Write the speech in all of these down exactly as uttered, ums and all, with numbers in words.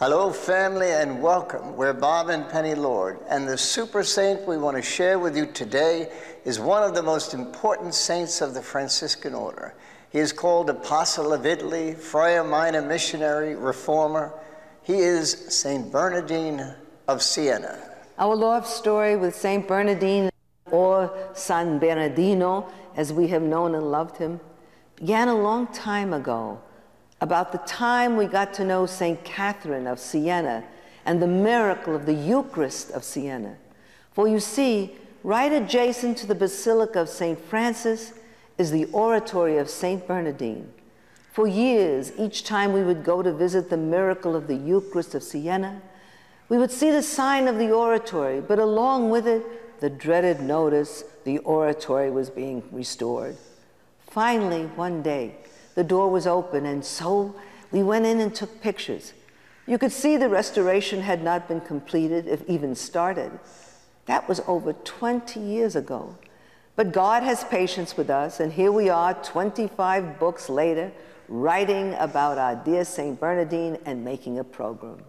Hello, family, and welcome. We're Bob and Penny Lord, and the super saint we want to share with you today is one of the most important saints of the Franciscan order. He is called Apostle of Italy, Friar Minor Missionary, Reformer. He is Saint Bernardine of Siena. Our love story with Saint Bernardine, or San Bernardino, as we have known and loved him, began a long time ago, about the time we got to know Saint Catherine of Siena and the miracle of the Eucharist of Siena. For you see, right adjacent to the Basilica of Saint Francis is the oratory of Saint Bernardine. For years, each time we would go to visit the miracle of the Eucharist of Siena, we would see the sign of the oratory, but along with it, the dreaded notice the oratory was being restored. Finally, one day, the door was open, and so we went in and took pictures. You could see the restoration had not been completed, if even started. That was over twenty years ago. But God has patience with us, and here we are, twenty-five books later, writing about our dear Saint Bernardine and making a program.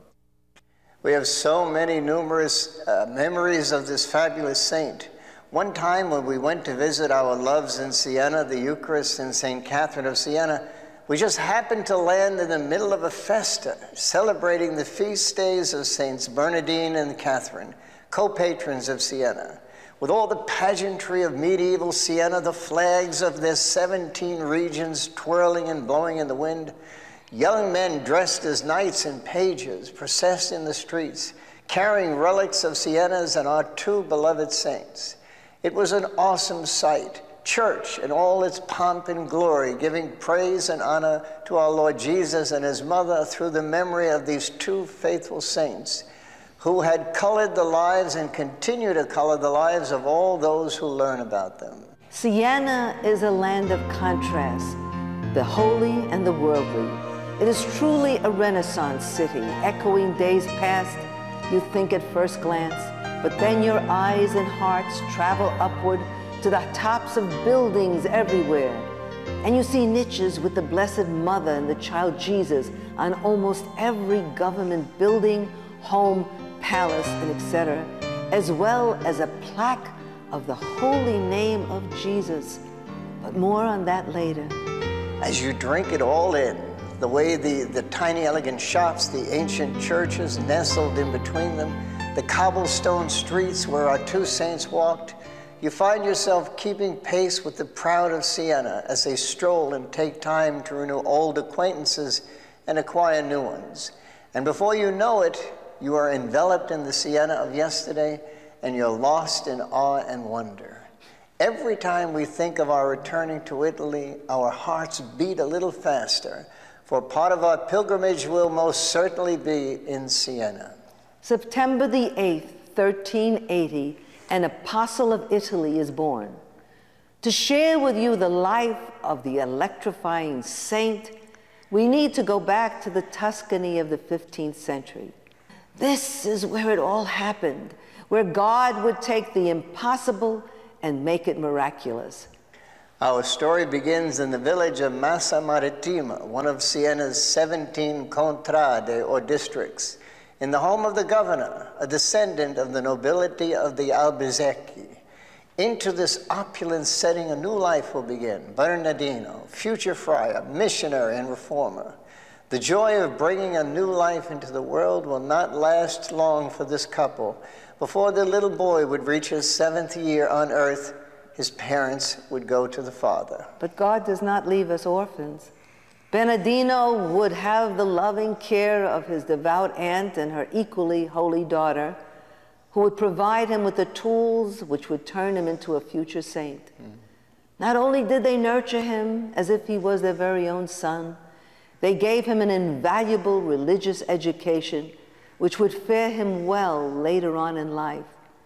We have so many numerous uh, memories of this fabulous saint. One time when we went to visit our loves in Siena, the Eucharist and Saint Catherine of Siena, we just happened to land in the middle of a festa, celebrating the feast days of Saints Bernardine and Catherine, co-patrons of Siena. With all the pageantry of medieval Siena, the flags of their seventeen regions twirling and blowing in the wind, young men dressed as knights and pages processed in the streets, carrying relics of Siena's and our two beloved saints. It was an awesome sight, church in all its pomp and glory, giving praise and honor to our Lord Jesus and his mother through the memory of these two faithful saints who had colored the lives and continue to color the lives of all those who learn about them. Siena is a land of contrast, the holy and the worldly. It is truly a Renaissance city, echoing days past, you think at first glance, but then your eyes and hearts travel upward to the tops of buildings everywhere, and you see niches with the Blessed Mother and the Child Jesus on almost every government building, home, palace, and et cetera, as well as a plaque of the holy name of Jesus. But more on that later. As you drink it all in, the way the, the tiny elegant shops, the ancient churches nestled in between them, the cobblestone streets where our two saints walked, you find yourself keeping pace with the proud of Siena as they stroll and take time to renew old acquaintances and acquire new ones. And before you know it, you are enveloped in the Siena of yesterday, and you're lost in awe and wonder. Every time we think of our returning to Italy, our hearts beat a little faster, for part of our pilgrimage will most certainly be in Siena. September the eighth, thirteen eighty, an apostle of Italy is born. To share with you the life of the electrifying saint, we need to go back to the Tuscany of the fifteenth century. This is where it all happened, where God would take the impossible and make it miraculous. Our story begins in the village of Massa Marittima, one of Siena's seventeen contrade, or districts, in the home of the governor, a descendant of the nobility of the Albizecchi. Into this opulent setting, a new life will begin. Bernardino, future friar, missionary, and reformer. The joy of bringing a new life into the world will not last long for this couple. Before the little boy would reach his seventh year on earth, his parents would go to the Father. But God does not leave us orphans. Bernardino would have the loving care of his devout aunt and her equally holy daughter, who would provide him with the tools which would turn him into a future saint. Mm. Not only did they nurture him as if he was their very own son, they gave him an invaluable religious education which would fare him well later on in life.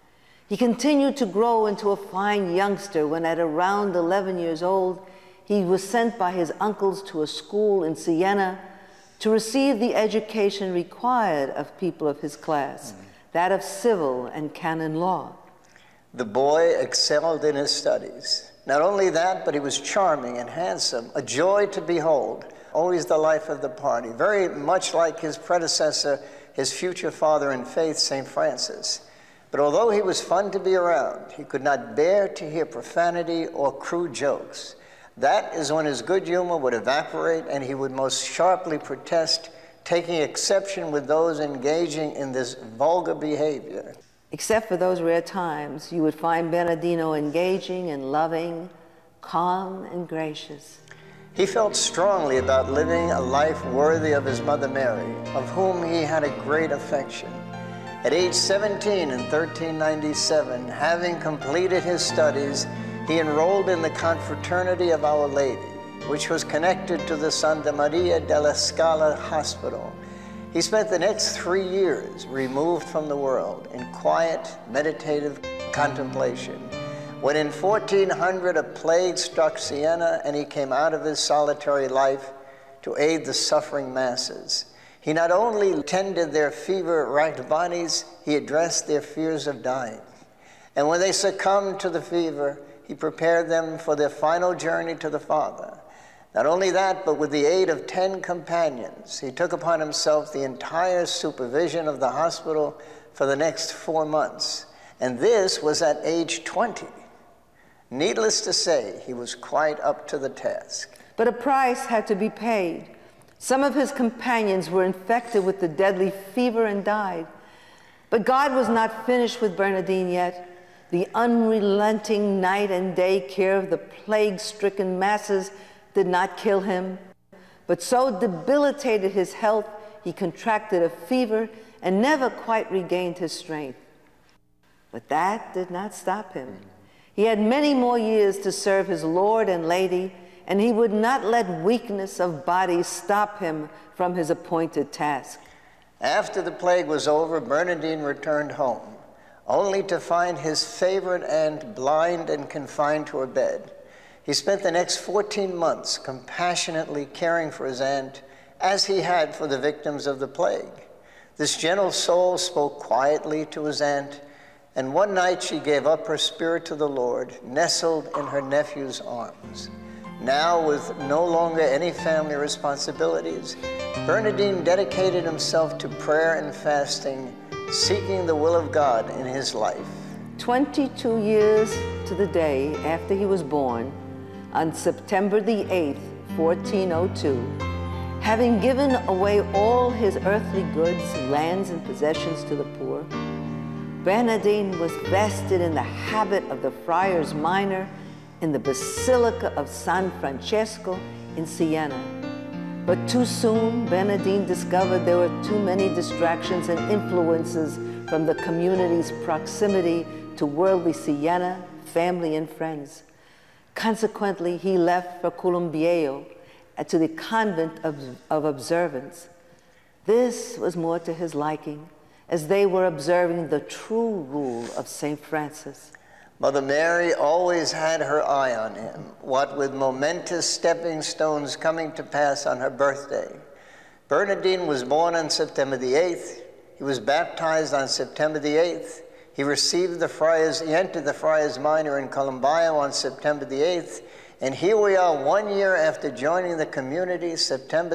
He continued to grow into a fine youngster when at around eleven years old, he was sent by his uncles to a school in Siena to receive the education required of people of his class, mm. that of civil and canon law. The boy excelled in his studies. Not only that, but he was charming and handsome, a joy to behold. always the life of the party, very much like his predecessor, his future father in faith, Saint Francis. But although he was fun to be around, he could not bear to hear profanity or crude jokes. That is when his good humor would evaporate and he would most sharply protest, taking exception with those engaging in this vulgar behavior. Except for those rare times, you would find Bernardino engaging and loving, calm and gracious. He felt strongly about living a life worthy of his mother Mary, of whom he had a great affection. At age seventeen in thirteen ninety-seven, having completed his studies, he enrolled in the Confraternity of Our Lady, which was connected to the Santa Maria della Scala Hospital. He spent the next three years removed from the world in quiet, meditative contemplation. When in fourteen hundred a plague struck Siena and he came out of his solitary life to aid the suffering masses, he not only tended their fever-racked bodies, he addressed their fears of dying. And when they succumbed to the fever, he prepared them for their final journey to the Father. Not only that, but with the aid of ten companions, he took upon himself the entire supervision of the hospital for the next four months. And this was at age twenty. Needless to say, he was quite up to the task. But a price had to be paid. Some of his companions were infected with the deadly fever and died. But God was not finished with Bernardine yet. The unrelenting night and day care of the plague-stricken masses did not kill him, but so debilitated his health, he contracted a fever and never quite regained his strength. But that did not stop him. He had many more years to serve his Lord and Lady, and he would not let weakness of body stop him from his appointed task. After the plague was over, Bernardine returned home, only to find his favorite aunt blind and confined to her bed. He spent the next fourteen months compassionately caring for his aunt, as he had for the victims of the plague. This gentle soul spoke quietly to his aunt, and one night she gave up her spirit to the Lord, nestled in her nephew's arms. Now, with no longer any family responsibilities, Bernardine dedicated himself to prayer and fasting, seeking the will of God in his life. twenty-two years to the day after he was born, on September the eighth, fourteen oh two, having given away all his earthly goods, lands, and possessions to the poor, Bernardine was vested in the habit of the friars minor in the Basilica of San Francesco in Siena. But too soon, Bernardine discovered there were too many distractions and influences from the community's proximity to worldly Siena, family, and friends. Consequently, he left for Colombiero, to the convent of, of observance. This was more to his liking, as they were observing the true rule of Saint Francis. Mother Mary always had her eye on him, what with momentous stepping stones coming to pass on her birthday. Bernardine was born on September the eighth. He was baptized on September the eighth. He received the friars, he entered the Friars Minor in Colombayo on September the eighth. And here we are one year after joining the community, September